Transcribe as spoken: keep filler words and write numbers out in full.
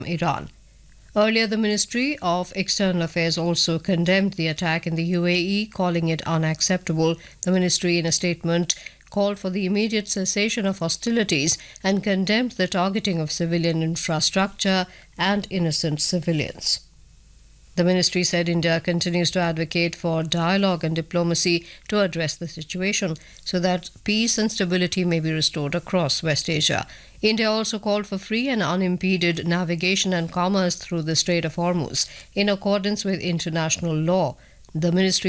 Iran. Earlier, the Ministry of External Affairs also condemned the attack in the U A E, calling it unacceptable. The ministry, in a statement, called for the immediate cessation of hostilities and condemned the targeting of civilian infrastructure and innocent civilians. The ministry said India continues to advocate for dialogue and diplomacy to address the situation so that peace and stability may be restored across West Asia. India also called for free and unimpeded navigation and commerce through the Strait of Hormuz in accordance with international law. The ministry